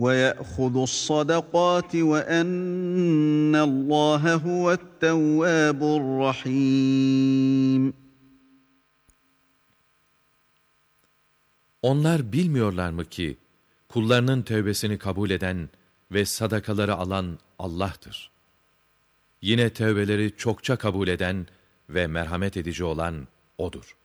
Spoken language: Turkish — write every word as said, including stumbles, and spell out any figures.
وَيَأْخُذُ الصَّدَقَاتِ وَأَنَّ اللّٰهَ هُوَ التَّوَّابُ الرَّحِيمُ. Onlar bilmiyorlar mı ki, kullarının tövbesini kabul eden ve sadakaları alan Allah'tır. Yine tövbeleri çokça kabul eden ve merhamet edici olan O'dur.